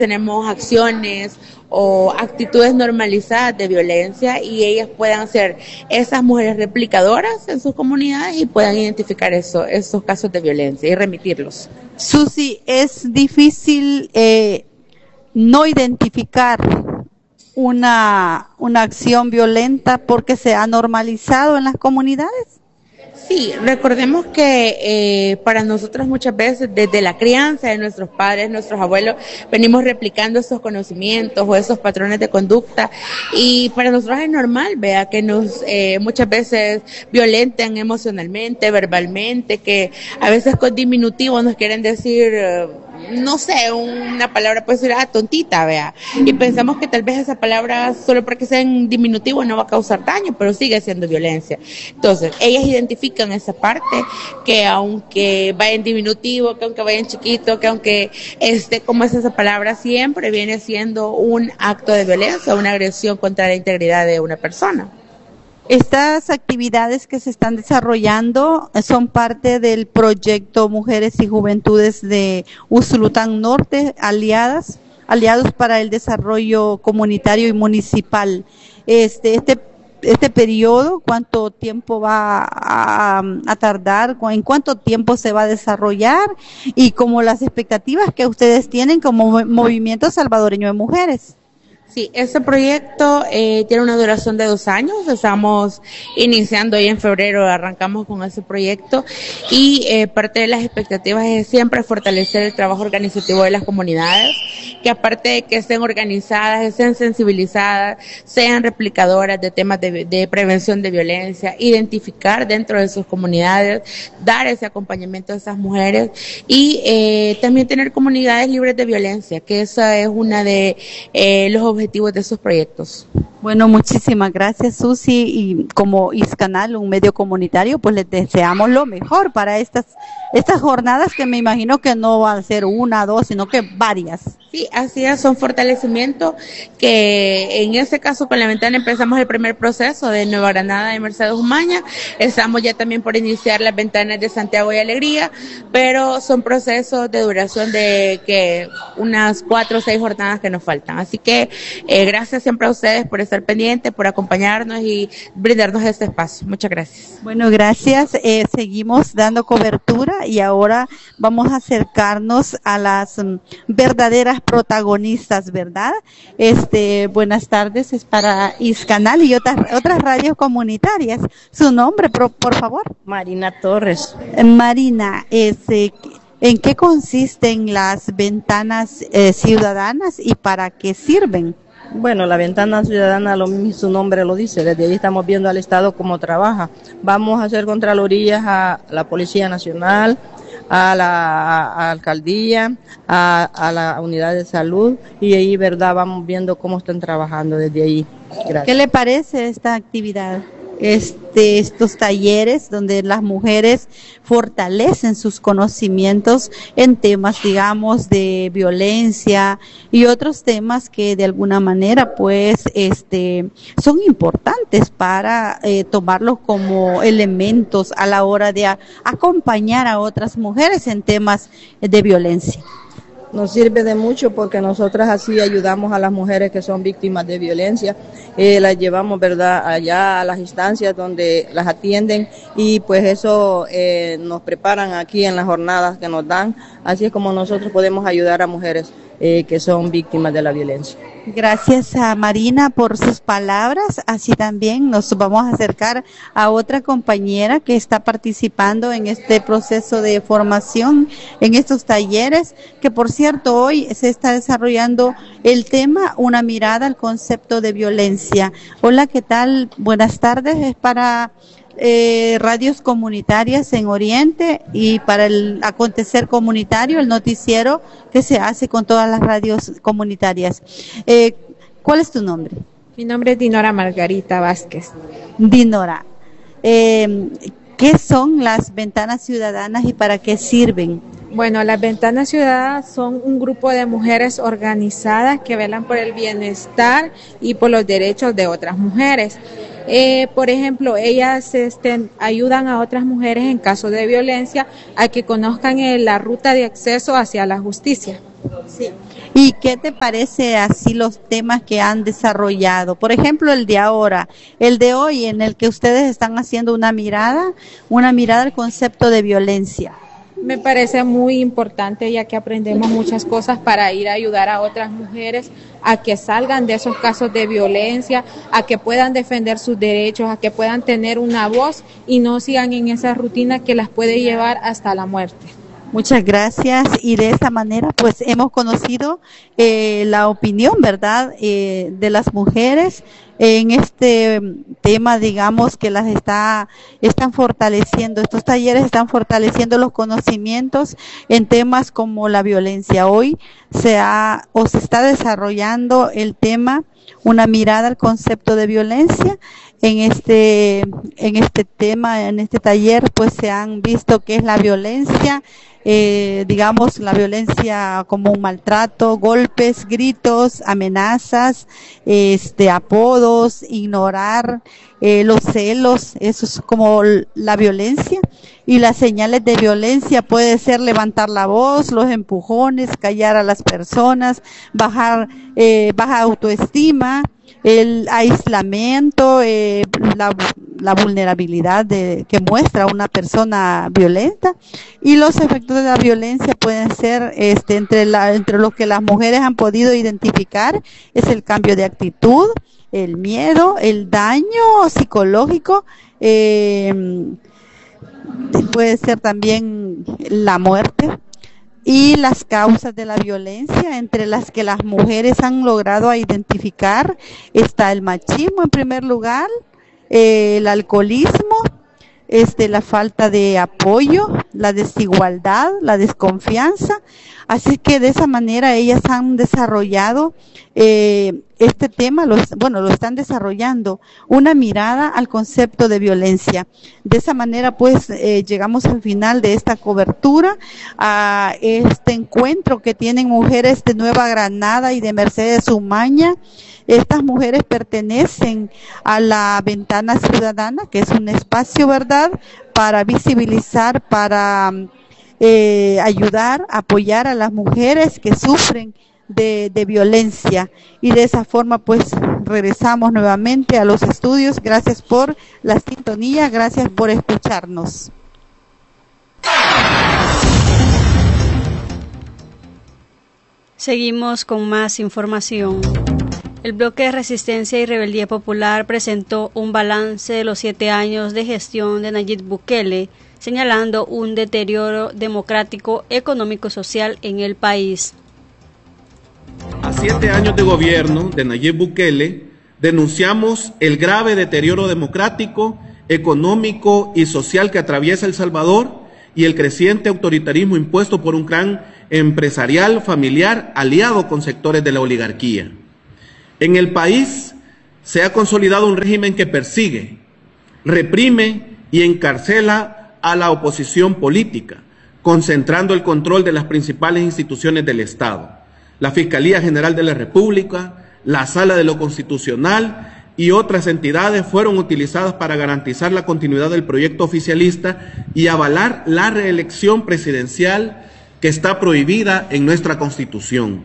tenemos acciones o actitudes normalizadas de violencia y ellas puedan ser esas mujeres replicadoras en sus comunidades y puedan identificar esos casos de violencia y remitirlos. Susi, es difícil no identificar una acción violenta porque se ha normalizado en las comunidades. Sí, recordemos que para nosotros muchas veces desde la crianza de nuestros padres, nuestros abuelos, venimos replicando esos conocimientos o esos patrones de conducta y para nosotros es normal, vea, que nos muchas veces violenten emocionalmente, verbalmente, que a veces con diminutivo nos quieren decir no sé, una palabra puede ser tontita, vea, y pensamos que tal vez esa palabra solo porque sea en diminutivo no va a causar daño, pero sigue siendo violencia. Entonces, ellas identifican esa parte que aunque vaya en diminutivo, que aunque vaya en chiquito, que aunque como es esa palabra, siempre viene siendo un acto de violencia, una agresión contra la integridad de una persona. Estas actividades que se están desarrollando son parte del proyecto Mujeres y Juventudes de Usulután Norte, aliados para el desarrollo comunitario y municipal. Este periodo, ¿cuánto tiempo va a tardar? ¿En cuánto tiempo se va a desarrollar? Y como las expectativas que ustedes tienen como Movimiento Salvadoreño de Mujeres. Sí, este proyecto tiene una duración de 2 años, estamos iniciando y en febrero arrancamos con ese proyecto y parte de las expectativas es siempre fortalecer el trabajo organizativo de las comunidades, que aparte de que estén organizadas, estén sensibilizadas, sean replicadoras de temas de prevención de violencia, identificar dentro de sus comunidades, dar ese acompañamiento a esas mujeres y también tener comunidades libres de violencia, que esa es una de los objetivos de esos proyectos. Bueno, muchísimas gracias, Susi, y como ISCANAL, un medio comunitario, pues les deseamos lo mejor para estas jornadas que me imagino que no van a ser 1, 2, sino que varias. Sí, así es, son fortalecimientos que en este caso con la ventana empezamos el primer proceso de Nueva Granada y Mercedes Umaña, estamos ya también por iniciar las ventanas de Santiago y Alegría, pero son procesos de duración de que unas 4 o 6 jornadas que nos faltan, así que gracias siempre a ustedes por estar pendientes, por acompañarnos y brindarnos este espacio. Muchas gracias. Bueno, gracias. Seguimos dando cobertura y ahora vamos a acercarnos a las verdaderas protagonistas, ¿verdad? Buenas tardes, es para ISCANAL y otras radios comunitarias. Su nombre, por favor. Marina Torres. Marina, ¿en qué consisten las ventanas ciudadanas y para qué sirven? Bueno, la ventana ciudadana, su nombre lo dice, desde ahí estamos viendo al Estado cómo trabaja. Vamos a hacer contralorías a la Policía Nacional, a la alcaldía, a la unidad de salud y ahí, verdad, vamos viendo cómo están trabajando desde ahí. Gracias. ¿Qué le parece esta actividad? Estos talleres donde las mujeres fortalecen sus conocimientos en temas, digamos, de violencia y otros temas que de alguna manera, pues, son importantes para tomarlos como elementos a la hora de acompañar a otras mujeres en temas de violencia. Nos sirve de mucho porque nosotras así ayudamos a las mujeres que son víctimas de violencia, las llevamos, verdad, allá a las instancias donde las atienden y pues eso nos preparan aquí en las jornadas que nos dan, así es como nosotros podemos ayudar a mujeres que son víctimas de la violencia. Gracias a Marina por sus palabras, así también nos vamos a acercar a otra compañera que está participando en este proceso de formación, en estos talleres, que por cierto hoy se está desarrollando el tema Una mirada al concepto de violencia. Hola, ¿qué tal? Buenas tardes, es para radios comunitarias en Oriente y para el acontecer comunitario, el noticiero que se hace con todas las radios comunitarias. ¿Cuál es tu nombre? Mi nombre es Dinora Margarita Vázquez. Dinora, ¿qué son las ventanas ciudadanas y para qué sirven? Bueno, las ventanas ciudadanas son un grupo de mujeres organizadas que velan por el bienestar y por los derechos de otras mujeres. Por ejemplo, ellas ayudan a otras mujeres en caso de violencia a que conozcan la ruta de acceso hacia la justicia. Sí. ¿Y qué te parece así los temas que han desarrollado? Por ejemplo, el de ahora, el de hoy, en el que ustedes están haciendo una mirada al concepto de violencia. Me parece muy importante, ya que aprendemos muchas cosas para ir a ayudar a otras mujeres a que salgan de esos casos de violencia, a que puedan defender sus derechos, a que puedan tener una voz y no sigan en esa rutina que las puede llevar hasta la muerte. Muchas gracias, y de esta manera pues hemos conocido la opinión, ¿verdad?, de las mujeres en este tema, digamos, que las están fortaleciendo. Estos talleres están fortaleciendo los conocimientos en temas como la violencia. Hoy se está desarrollando el tema, una mirada al concepto de violencia. En este tema, en este taller, pues se han visto qué es la violencia, digamos, la violencia como un maltrato, golpes, gritos, amenazas, apodos, ignorar, los celos, eso es como la violencia. Y las señales de violencia puede ser levantar la voz, los empujones, callar a las personas, baja autoestima, el aislamiento, la vulnerabilidad que muestra una persona violenta. Y los efectos de la violencia pueden ser entre los que las mujeres han podido identificar, es el cambio de actitud, el miedo, el daño psicológico, puede ser también la muerte. Y las causas de la violencia, entre las que las mujeres han logrado identificar, está el machismo en primer lugar, el alcoholismo, la falta de apoyo, la desigualdad, la desconfianza. Así que de esa manera ellas han desarrollado este tema, lo están desarrollando, una mirada al concepto de violencia. De esa manera pues llegamos al final de esta cobertura, a este encuentro que tienen mujeres de Nueva Granada y de Mercedes Umaña. Estas mujeres pertenecen a la Ventana Ciudadana, que es un espacio, ¿verdad?, para visibilizar, para ayudar, apoyar a las mujeres que sufren de violencia. Y de esa forma pues regresamos nuevamente a los estudios. Gracias por la sintonía, gracias por escucharnos. Seguimos con más información. El bloque de Resistencia y Rebeldía Popular presentó un balance de los 7 años de gestión de Nayib Bukele, señalando un deterioro democrático, económico y social en el país. A 7 años de gobierno de Nayib Bukele, denunciamos el grave deterioro democrático, económico y social que atraviesa El Salvador y el creciente autoritarismo impuesto por un clan empresarial familiar aliado con sectores de la oligarquía. En el país se ha consolidado un régimen que persigue, reprime y encarcela a la oposición política, concentrando el control de las principales instituciones del Estado, la Fiscalía General de la República, la Sala de lo Constitucional y otras entidades fueron utilizadas para garantizar la continuidad del proyecto oficialista y avalar la reelección presidencial que está prohibida en nuestra Constitución.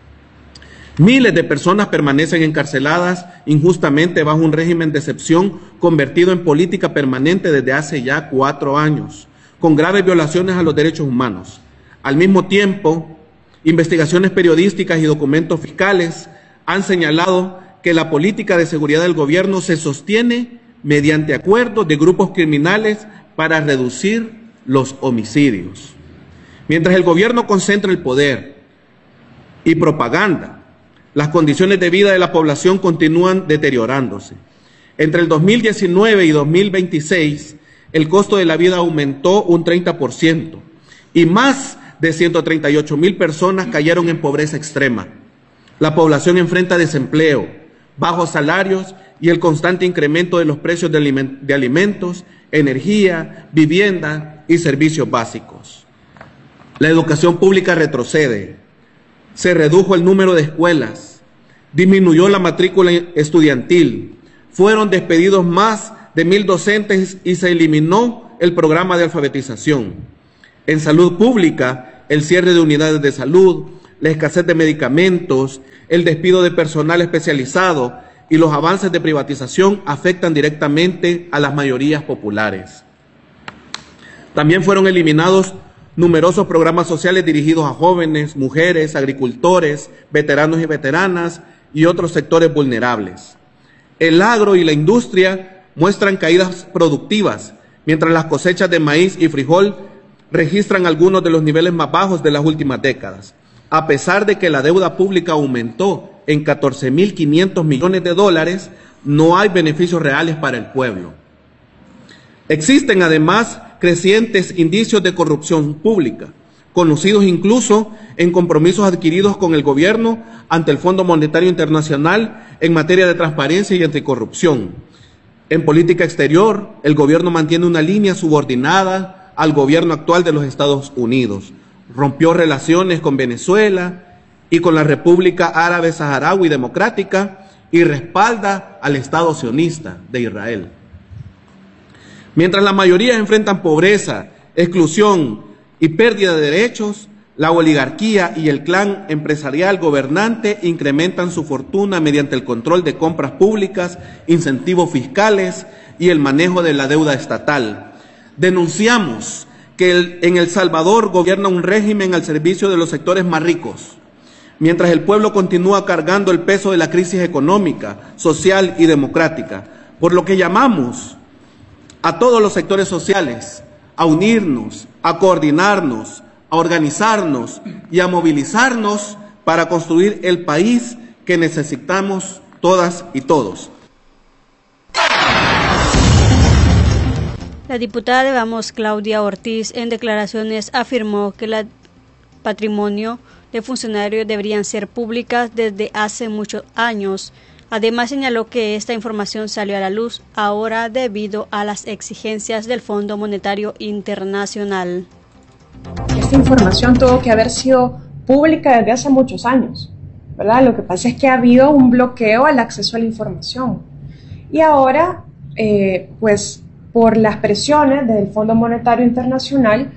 Miles de personas permanecen encarceladas injustamente bajo un régimen de excepción convertido en política permanente desde hace ya 4 años, con graves violaciones a los derechos humanos. Al mismo tiempo, investigaciones periodísticas y documentos fiscales han señalado que la política de seguridad del gobierno se sostiene mediante acuerdos de grupos criminales para reducir los homicidios. Mientras el gobierno concentra el poder y propaganda, las condiciones de vida de la población continúan deteriorándose. Entre el 2019 y 2026, el costo de la vida aumentó un 30% y más de 138,000 personas cayeron en pobreza extrema. La población enfrenta desempleo, bajos salarios y el constante incremento de los precios de alimentos, energía, vivienda y servicios básicos. La educación pública retrocede. Se redujo el número de escuelas, disminuyó la matrícula estudiantil, fueron despedidos más de 1,000 docentes y se eliminó el programa de alfabetización. En salud pública, el cierre de unidades de salud, la escasez de medicamentos, el despido de personal especializado y los avances de privatización afectan directamente a las mayorías populares. También fueron eliminados numerosos programas sociales dirigidos a jóvenes, mujeres, agricultores, veteranos y veteranas y otros sectores vulnerables. El agro y la industria muestran caídas productivas, mientras las cosechas de maíz y frijol registran algunos de los niveles más bajos de las últimas décadas. A pesar de que la deuda pública aumentó en 14.500 millones de dólares, no hay beneficios reales para el pueblo. Existen además crecientes indicios de corrupción pública, conocidos incluso en compromisos adquiridos con el gobierno ante el Fondo Monetario Internacional en materia de transparencia y anticorrupción. En política exterior, el gobierno mantiene una línea subordinada al gobierno actual de los Estados Unidos. Rompió relaciones con Venezuela y con la República Árabe Saharaui Democrática y respalda al Estado sionista de Israel. Mientras la mayoría enfrentan pobreza, exclusión y pérdida de derechos, la oligarquía y el clan empresarial gobernante incrementan su fortuna mediante el control de compras públicas, incentivos fiscales y el manejo de la deuda estatal. Denunciamos que en El Salvador gobierna un régimen al servicio de los sectores más ricos, mientras el pueblo continúa cargando el peso de la crisis económica, social y democrática, por lo que llamamos a todos los sectores sociales a unirnos, a coordinarnos, a organizarnos y a movilizarnos para construir el país que necesitamos todas y todos. La diputada de Vamos, Claudia Ortiz, en declaraciones afirmó que el patrimonio de funcionarios deberían ser públicas desde hace muchos años. Además, señaló que esta información salió a la luz ahora debido a las exigencias del Fondo Monetario Internacional. Esta información tuvo que haber sido pública desde hace muchos años, ¿verdad? Lo que pasa es que ha habido un bloqueo al acceso a la información. Y ahora, pues, por las presiones del Fondo Monetario Internacional,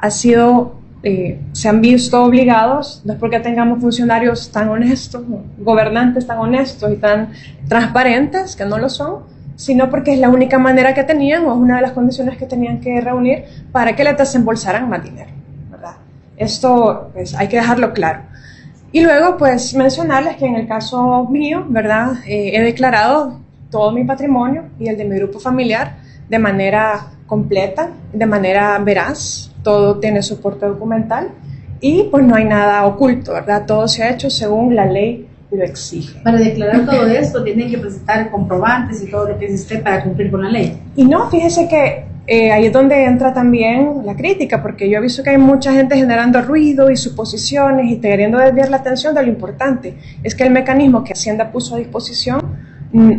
se han visto obligados, no es porque tengamos funcionarios tan honestos, gobernantes tan honestos y tan transparentes, que no lo son, sino porque es la única manera que tenían, o es una de las condiciones que tenían que reunir para que les desembolsaran más dinero, ¿verdad? Esto, pues, hay que dejarlo claro. Y luego, pues, mencionarles que en el caso mío, ¿verdad?, he declarado todo mi patrimonio y el de mi grupo familiar de manera completa, de manera veraz. Todo tiene soporte documental y pues no hay nada oculto, ¿verdad? Todo se ha hecho según la ley lo exige. Para declarar todo esto tienen que presentar comprobantes y todo lo que existe para cumplir con la ley. Y no, fíjese que ahí es donde entra también la crítica, porque yo he visto que hay mucha gente generando ruido y suposiciones y queriendo desviar la atención de lo importante. Es que el mecanismo que Hacienda puso a disposición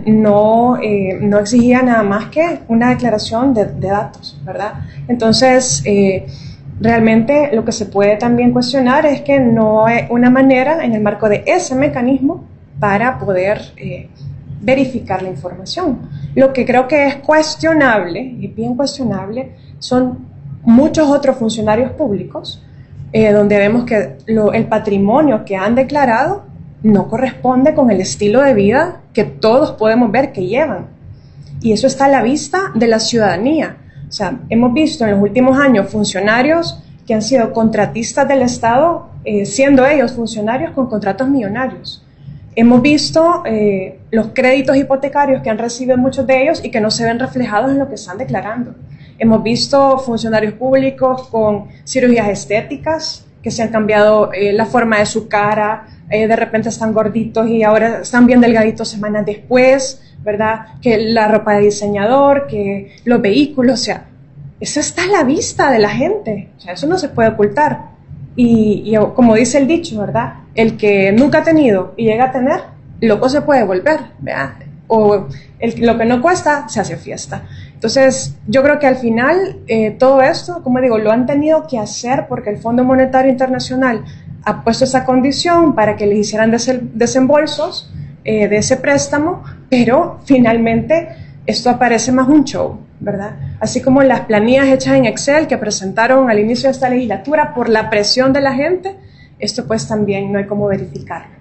no exigía nada más que una declaración de datos, ¿verdad? Entonces, realmente lo que se puede también cuestionar es que no hay una manera en el marco de ese mecanismo para poder verificar la información. Lo que creo que es cuestionable, y bien cuestionable, son muchos otros funcionarios públicos donde vemos que el patrimonio que han declarado no corresponde con el estilo de vida que todos podemos ver que llevan. Y eso está a la vista de la ciudadanía. O sea, hemos visto en los últimos años funcionarios que han sido contratistas del Estado, siendo ellos funcionarios con contratos millonarios. Hemos visto los créditos hipotecarios que han recibido muchos de ellos y que no se ven reflejados en lo que están declarando. Hemos visto funcionarios públicos con cirugías estéticas que se han cambiado la forma de su cara, de repente están gorditos y ahora están bien delgaditos semanas después, ¿verdad? Que la ropa de diseñador, que los vehículos, o sea, eso está a la vista de la gente, o sea, eso no se puede ocultar. Y como dice el dicho, ¿verdad? El que nunca ha tenido y llega a tener, loco se puede volver, ¿verdad? O lo que no cuesta, se hace fiesta. Entonces, yo creo que al final todo esto, como digo, lo han tenido que hacer porque el Fondo Monetario Internacional ha puesto esa condición para que le hicieran desembolsos de ese préstamo, pero finalmente esto aparece más un show, ¿verdad? Así como las planillas hechas en Excel que presentaron al inicio de esta legislatura por la presión de la gente, esto pues también no hay cómo verificarlo.